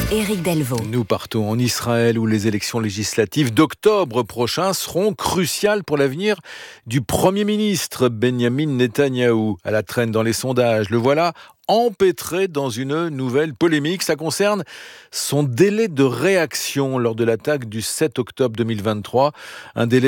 Éric Delvaux. Nous partons en Israël où les élections législatives d'octobre prochain seront cruciales pour l'avenir du Premier ministre Benjamin Netanyahou. À la traîne dans les sondages, le voilà empêtré dans une nouvelle polémique. Ça concerne son délai de réaction lors de l'attaque du 7 octobre 2023. Un délai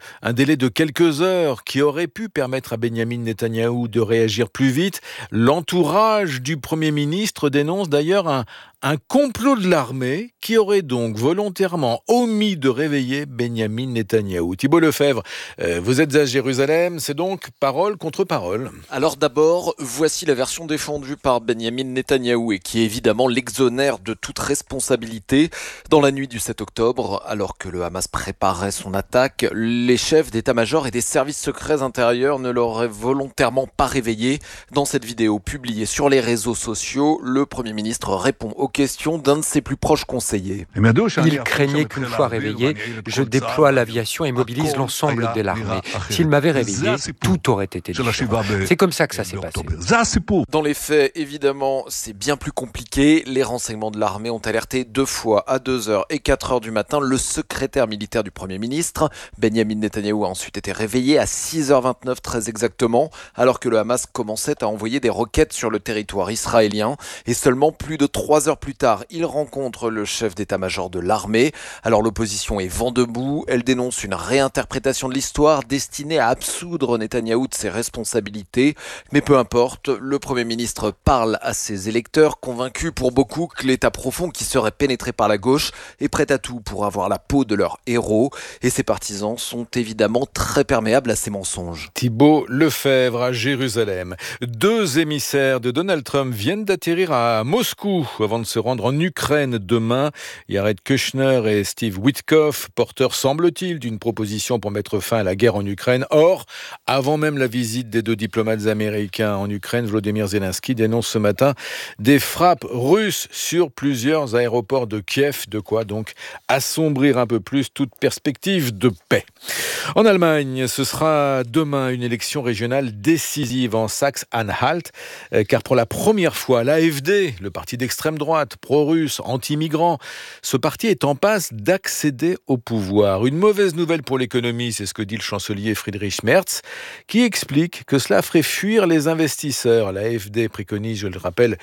de quelques heures qui aurait pu permettre à Benjamin Netanyahou de réagir plus vite. L'entourage du Premier ministre dénonce d'ailleurs un complot de l'armée qui aurait donc volontairement omis de réveiller Benjamin Netanyahou. Thibault Lefebvre, vous êtes à Jérusalem, c'est donc parole contre parole. Alors d'abord, voici la version défendue par Benjamin Netanyahou et qui évidemment l'exonère de toute responsabilité. Dans la nuit du 7 octobre, alors que le Hamas préparait son attaque, les chefs d'état-major et des services secrets intérieurs ne l'auraient volontairement pas réveillé. Dans cette vidéo publiée sur les réseaux sociaux, le Premier ministre répond aux questions d'un de ses plus proches conseillers. Il craignait qu'une fois réveillé, je déploie l'aviation et mobilise l'ensemble de l'armée. S'il m'avait réveillé, tout aurait été différent. C'est comme ça que ça s'est passé. Dans les faits, évidemment, c'est bien plus compliqué. Les renseignements de l'armée ont alerté 2 fois à 2h et 4h du matin le secrétaire militaire du Premier ministre. Benjamin Netanyahou a ensuite été réveillé à 6h29 très exactement, alors que le Hamas commençait à envoyer des roquettes sur le territoire israélien. Et seulement plus de 3 heures plus tard, il rencontre le chef d'état-major de l'armée. Alors l'opposition est vent debout. Elle dénonce une réinterprétation de l'histoire destinée à absoudre Netanyahou de ses responsabilités. Mais peu importe, le Premier ministre parle à ses électeurs, convaincus pour beaucoup que l'État profond qui serait pénétré par la gauche est prêt à tout pour avoir la peau de leur héros. Et ses partisans sont évidemment très perméables à ces mensonges. Thibault Lefebvre à Jérusalem. 2 émissaires de Donald Trump viennent d'atterrir à Moscou avant de se rendre en Ukraine demain. Jared Kushner et Steve Witkoff, porteurs semble-t-il d'une proposition pour mettre fin à la guerre en Ukraine. Or, avant même la visite des 2 diplomates américains en Ukraine, Volodymyr Zelensky dénonce ce matin des frappes russes sur plusieurs aéroports de Kiev, de quoi donc assombrir un peu plus toute perspective de paix. En Allemagne, ce sera demain une élection régionale décisive en Saxe-Anhalt, car pour la première fois, l'AfD, le parti d'extrême droite, pro-russe, anti-migrant, ce parti est en passe d'accéder au pouvoir. Une mauvaise nouvelle pour l'économie, c'est ce que dit le chancelier Friedrich Merz, qui explique que cela ferait fuir les investisseurs. L'AfD préconise, je le rappelle,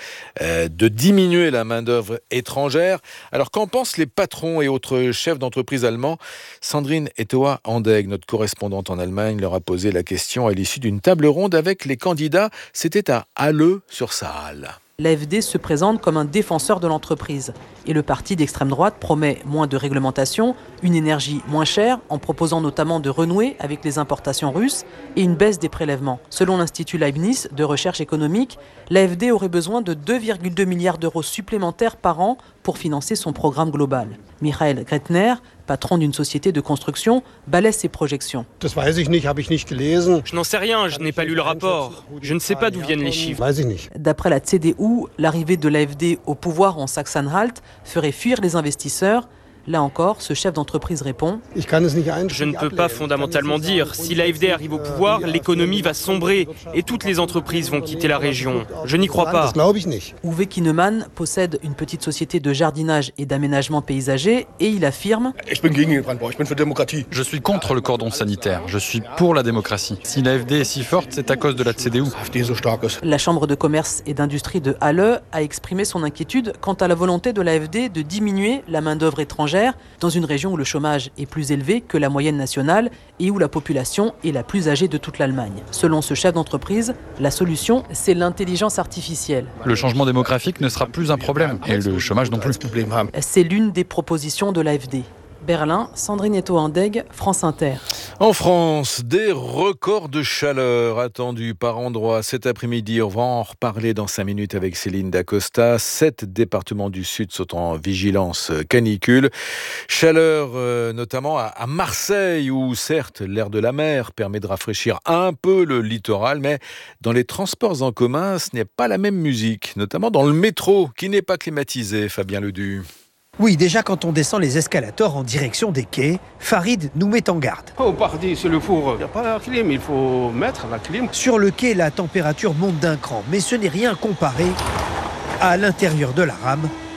de diminuer la main-d'œuvre étrangère. Alors qu'en pensent les patrons et autres chefs d'entreprise allemands? Sandrine Etoa-Andeg, notre correspondante en Allemagne, leur a posé la question à l'issue d'une table ronde avec les candidats. C'était à Halle-sur-Saale. L'AfD se présente comme un défenseur de l'entreprise. Et le parti d'extrême droite promet moins de réglementation, une énergie moins chère, en proposant notamment de renouer avec les importations russes et une baisse des prélèvements. Selon l'Institut Leibniz de recherche économique, l'AfD aurait besoin de 2,2 milliards d'euros supplémentaires par an pour financer son programme global. Michael Gretner, patron d'une société de construction, balaie ses projections. Je n'en sais rien, je n'ai pas lu le rapport. Je ne sais pas d'où viennent les chiffres. D'après la CDU, l'arrivée de l'AfD au pouvoir en Saxe-Anhalt ferait fuir les investisseurs. Là encore, ce chef d'entreprise répond « Je ne peux pas fondamentalement dire. Si l'AfD arrive au pouvoir, l'économie va sombrer et toutes les entreprises vont quitter la région. Je n'y crois pas. » Uwe Kinnemann possède une petite société de jardinage et d'aménagement paysager et il affirme « Je suis contre le cordon sanitaire. Je suis pour la démocratie. Si l'AfD est si forte, c'est à cause de la CDU. » La Chambre de commerce et d'industrie de Halle a exprimé son inquiétude quant à la volonté de l'AfD de diminuer la main-d'œuvre étrangère dans une région où le chômage est plus élevé que la moyenne nationale et où la population est la plus âgée de toute l'Allemagne. Selon ce chef d'entreprise, la solution, c'est l'intelligence artificielle. Le changement démographique ne sera plus un problème et le chômage non plus. C'est l'une des propositions de l'AfD. Berlin, Sandrine Etoa-Andeg, France Inter. En France, des records de chaleur attendus par endroits cet après-midi. On va en reparler dans 5 minutes avec Céline Dacosta. 7 départements du Sud sont en vigilance canicule. Chaleur notamment à Marseille, où certes l'air de la mer permet de rafraîchir un peu le littoral, mais dans les transports en commun, ce n'est pas la même musique, notamment dans le métro qui n'est pas climatisé, Fabien Ledu. Oui, déjà quand on descend les escalators en direction des quais, Farid nous met en garde. Oh, pardi, c'est le four. Il n'y a pas la clim, il faut mettre la clim. Sur le quai, la température monte d'un cran, mais ce n'est rien comparé à l'intérieur de la rame